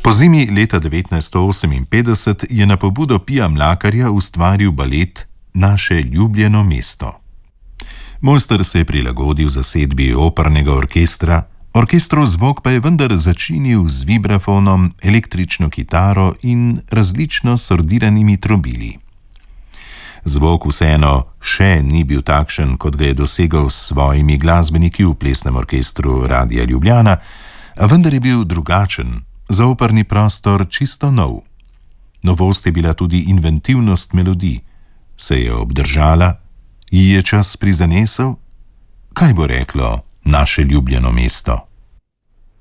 Pozimi leta 1958 je na pobudo Pija Mlakarja ustvaril balet Naše ljubljeno mesto. Mojster se je prilagodil zasedbi opernega orkestra, orkestrov zvok pa je vendar začinil z vibrafonom, električno kitaro in različno sordiranimi trobili. Zvok vseeno še ni bil takšen, kot ga je dosegal s svojimi glasbeniki v plesnem orkestru Radia Ljubljana, a vendar je bil drugačen, za operni prostor čisto nov. Novost je bila tudi inventivnost melodij. Se je obdržala? Ji je čas prizanesel? Kaj bo reklo naše ljubljeno mesto?